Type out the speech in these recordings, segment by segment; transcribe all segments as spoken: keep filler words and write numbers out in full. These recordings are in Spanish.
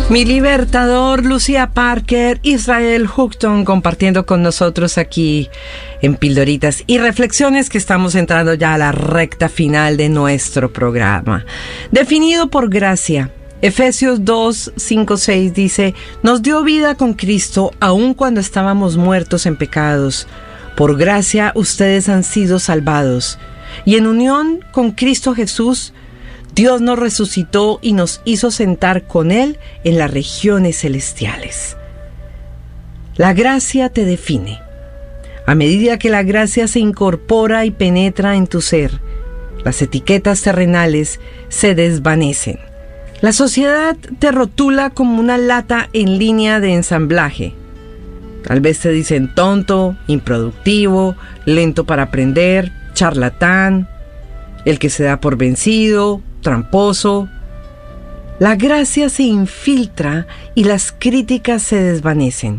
Mi libertador, Lucía Parker, Israel Houghton, compartiendo con nosotros aquí en Pildoritas y Reflexiones, que estamos entrando ya a la recta final de nuestro programa. Definido por gracia, Efesios dos, cinco, seis dice: nos dio vida con Cristo aun cuando estábamos muertos en pecados. Por gracia ustedes han sido salvados. Y en unión con Cristo Jesús, Dios nos resucitó y nos hizo sentar con Él en las regiones celestiales. La gracia te define. A medida que la gracia se incorpora y penetra en tu ser, las etiquetas terrenales se desvanecen. La sociedad te rotula como una lata en línea de ensamblaje. Tal vez te dicen tonto, improductivo, lento para aprender, charlatán, el que se da por vencido, tramposo. La gracia se infiltra y las críticas se desvanecen.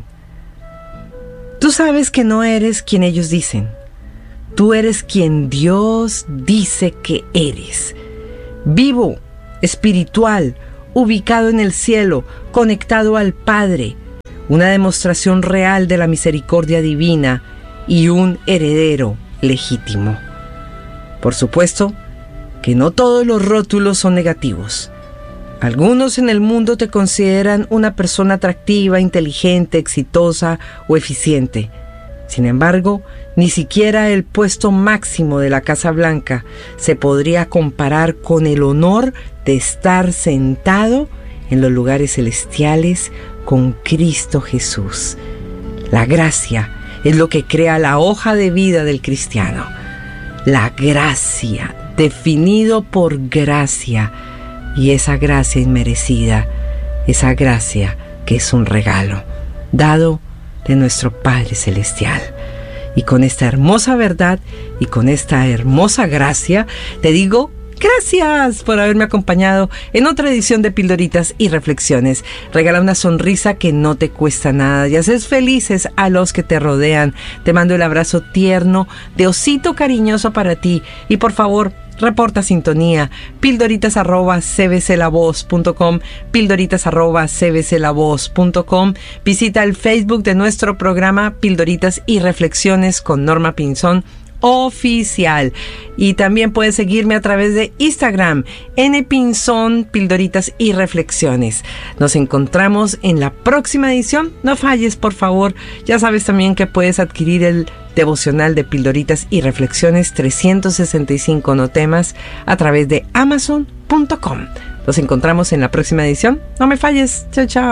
Tú sabes que no eres quien ellos dicen. Tú eres quien Dios dice que eres. Vivo, espiritual, ubicado en el cielo, conectado al Padre. Una demostración real de la misericordia divina y un heredero legítimo. Por supuesto que no todos los rótulos son negativos. Algunos en el mundo te consideran una persona atractiva, inteligente, exitosa o eficiente. Sin embargo, ni siquiera el puesto máximo de la Casa Blanca se podría comparar con el honor de estar sentado en los lugares celestiales con Cristo Jesús. La gracia es lo que crea la hoja de vida del cristiano. La gracia, definido por gracia, y esa gracia inmerecida, esa gracia que es un regalo dado de nuestro Padre Celestial. Y con esta hermosa verdad y con esta hermosa gracia, te digo gracias por haberme acompañado en otra edición de Pildoritas y Reflexiones. Regala una sonrisa que no te cuesta nada y haces felices a los que te rodean. Te mando el abrazo tierno de osito cariñoso para ti. Y por favor, reporta sintonía, pildoritas arroba c b c la voz punto com, pildoritas arroba c b c la voz punto com. Visita el Facebook de nuestro programa Pildoritas y Reflexiones con Norma Pinzón Oficial. Y también puedes seguirme a través de Instagram, npinzón, Pildoritas y Reflexiones. Nos encontramos en la próxima edición. No falles, por favor. Ya sabes también que puedes adquirir el devocional de Pildoritas y Reflexiones trescientos sesenta y cinco no temas a través de amazon punto com. Nos encontramos en la próxima edición. No me falles. Chao, chao.